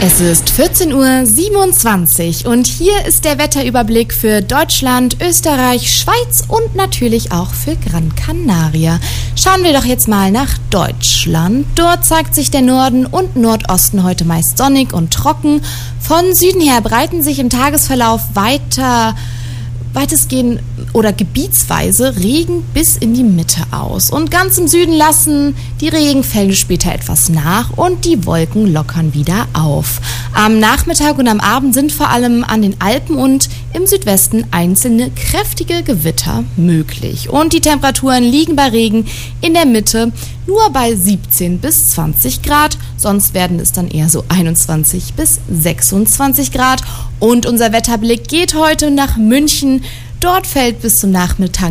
Es ist 14:27 Uhr und hier ist der Wetterüberblick für Deutschland, Österreich, Schweiz und natürlich auch für Gran Canaria. Schauen wir doch jetzt mal nach Deutschland. Dort zeigt sich der Norden und Nordosten heute meist sonnig und trocken. Von Süden her breiten sich im Tagesverlauf weitestgehend oder gebietsweise Regen bis in die Mitte aus. Und ganz im Süden lassen die Regenfälle später etwas nach und die Wolken lockern wieder auf. Am Nachmittag und am Abend sind vor allem an den Alpen und im Südwesten einzelne kräftige Gewitter möglich. Und die Temperaturen liegen bei Regen in der Mitte nur bei 17 bis 20 Grad. Sonst werden es dann eher so 21 bis 26 Grad. Und unser Wetterblick geht heute nach München. Dort fällt bis zum Nachmittag,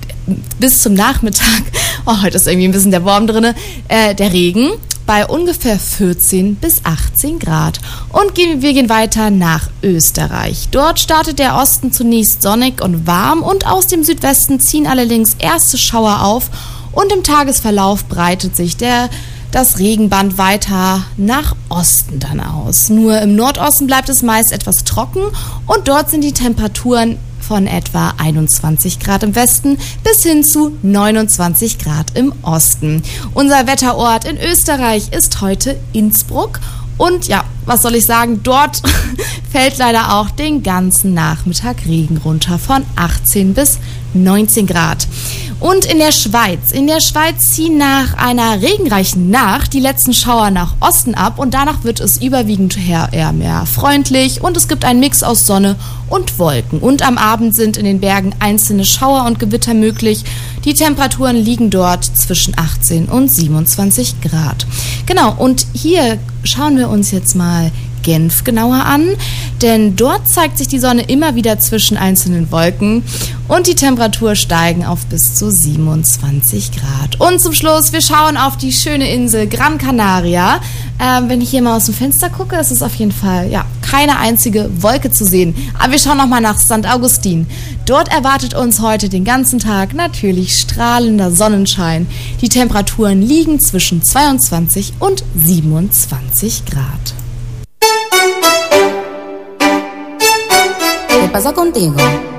heute ist irgendwie ein bisschen der Wurm drin, der Regen bei ungefähr 14 bis 18 Grad. Und wir gehen weiter nach Österreich. Dort startet der Osten zunächst sonnig und warm und aus dem Südwesten ziehen allerdings erste Schauer auf und im Tagesverlauf breitet sich das Regenband weiter nach Osten dann aus. Nur im Nordosten bleibt es meist etwas trocken und dort sind die Temperaturen von etwa 21 Grad im Westen bis hin zu 29 Grad im Osten. Unser Wetterort in Österreich ist heute Innsbruck. Und ja, was soll ich sagen, dort fällt leider auch den ganzen Nachmittag Regen runter von 18 bis 19 Grad. Und in der Schweiz ziehen nach einer regenreichen Nacht die letzten Schauer nach Osten ab und danach wird es überwiegend eher mehr freundlich und es gibt einen Mix aus Sonne und Wolken. Und am Abend sind in den Bergen einzelne Schauer und Gewitter möglich. Die Temperaturen liegen dort zwischen 18 und 27 Grad. Genau, und hier schauen wir uns jetzt mal Genf genauer an, denn dort zeigt sich die Sonne immer wieder zwischen einzelnen Wolken und die Temperatur steigen auf bis zu 27 Grad. Und zum Schluss, wir schauen auf die schöne Insel Gran Canaria. Wenn ich hier mal aus dem Fenster gucke, ist es auf jeden Fall keine einzige Wolke zu sehen. Aber wir schauen nochmal nach St. Augustin. Dort erwartet uns heute den ganzen Tag natürlich strahlender Sonnenschein. Die Temperaturen liegen zwischen 22 und 27 Grad. ¿Qué pasa contigo?